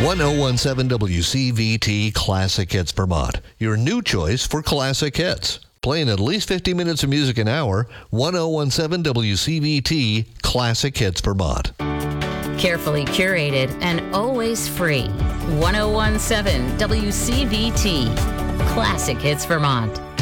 1017 WCVT Classic Hits Vermont, your new choice for classic hits. Playing at least 50 minutes of music an hour, 1017 WCVT Classic Hits Vermont. Carefully curated and always free. 1017 WCVT Classic Hits Vermont.